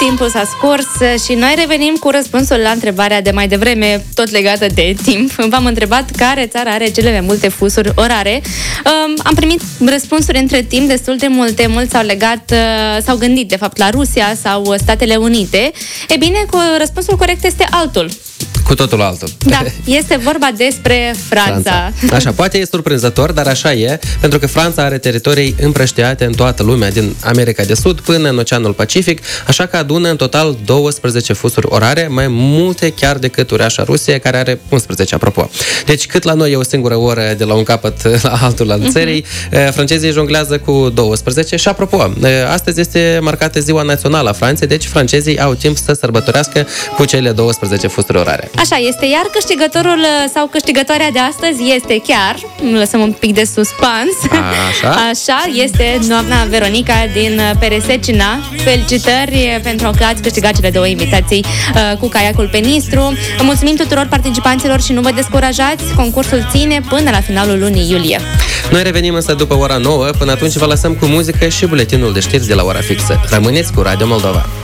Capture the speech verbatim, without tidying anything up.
timpul s-a scurs și noi revenim cu răspunsul la întrebarea de mai devreme, tot legată de timp. V-am întrebat care țară are cele mai multe fusuri orare. Am primit răspunsuri între timp destul de multe. Mulți s-au legat, s-au gândit de fapt la Rusia sau Statele Unite. E bine, răspunsul corect este altul. Cu totul altul. Da, este vorba despre Franța. Franța. Așa, poate e surprinzător, dar așa e, pentru că Franța are teritorii împrăștiate în toată lumea, din America de Sud până în Oceanul Pacific, așa că adună în total douăsprezece fusuri orare, mai multe chiar decât uriașa Rusie, care are unsprezece, apropo. Deci cât la noi e o singură oră de la un capăt la altul al țării, uh-huh. francezii jonglează cu douăsprezece și, apropo, astăzi este marcată ziua națională a Franței, deci francezii au timp să sărbătorească cu cele douăsprezece fusuri orare. Așa este, iar câștigătorul sau câștigătoarea de astăzi este chiar, lăsăm un pic de suspans, așa, așa este doamna Veronica din Peresecina. Felicitări pentru că ați câștigat cele două invitații uh, cu caiacul pe Nistru. Mulțumim tuturor participanților și nu vă descurajați, concursul ține până la finalul lunii iulie. Noi revenim însă după ora nouă, până atunci vă lăsăm cu muzică și buletinul de știri de la ora fixă. Rămâneți cu Radio Moldova!